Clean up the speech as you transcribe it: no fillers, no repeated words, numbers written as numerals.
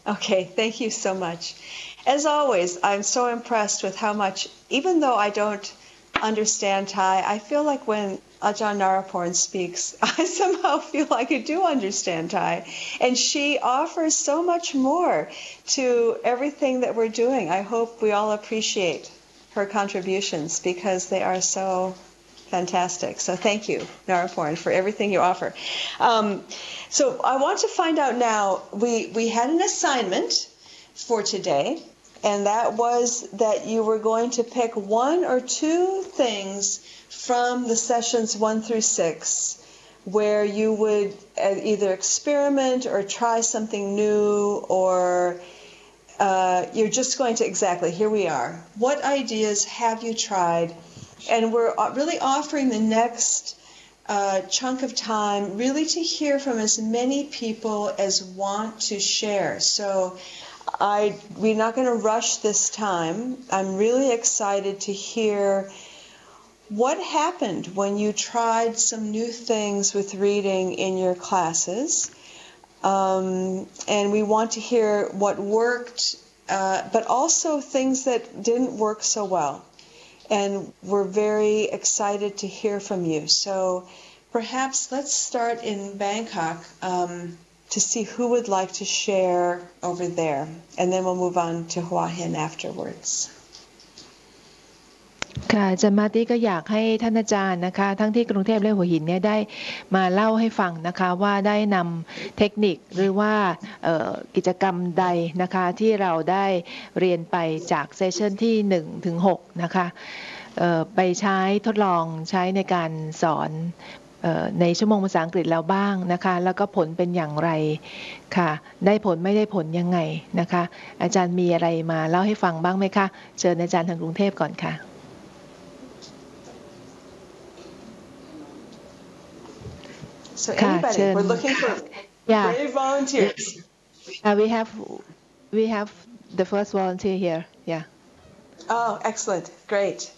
Okay, thank you so much. As always, I'm so impressed with how much, even though I don't understand Thai, I feel like when Ajahn Naraporn speaks, I somehow feel like I do understand Thai. And she offers so much more to everything that we're doing. I hope we all appreciate her contributions because they are so fantastic. So thank you, Naraporn, for everything you offer. So I want to find out now, we had an assignment for today, and that was that you were going to pick one or two things from the sessions 1 through 6 where you would either experiment or try something new, or you're just going to, exactly, here we are. What ideas have you tried? And we're really offering the next chunk of time really to hear from as many people as want to share. So we're not going to rush this time. I'm really excited to hear what happened when you tried some new things with reading in your classes. And we want to hear what worked, but also things that didn't work so well. And we're very excited to hear from you. So perhaps let's start in Bangkok to see who would like to share over there. And then we'll move on to Hua Hin afterwards. ค่ะอาจารย์มาตี้ก็อยากให้ท่านอาจารย์นะคะทั้งที่กรุงเทพและหัวหินเนี่ยได้มาเล่าให้ฟังนะคะว่าได้นำเทคนิคหรือว่ากิจกรรมใดนะคะที่เราได้เรียนไปจากเซสชันที่1 ถึง 6นะคะไปใช้ทดลองใช้ในการสอนในชั่วโมงภาษาอังกฤษแล้วบ้างนะคะแล้วก็ผลเป็นอย่างไรค่ะได้ผลไม่ได้ผลยังไงนะคะอาจารย์มีอะไรมาเล่าให้ฟังบ้างไหมคะเชิญอาจารย์ทางกรุงเทพก่อนค่ะ So anybody, we're looking for brave volunteers. We have the first volunteer here. Yeah. Oh, excellent. Great.